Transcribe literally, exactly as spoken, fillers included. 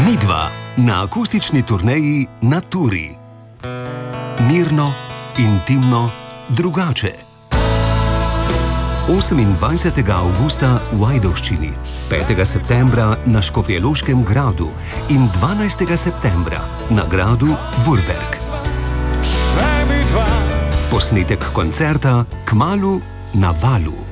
Midva na akustični turneji Na Turi. Mirno, intimno, drugače. osemindvajsetega avgusta v Ajdovščini, petega septembra na Škofjeloškem gradu in dvanajstega septembra na gradu Vurberk. Posnetek koncerta kmalu na Valu.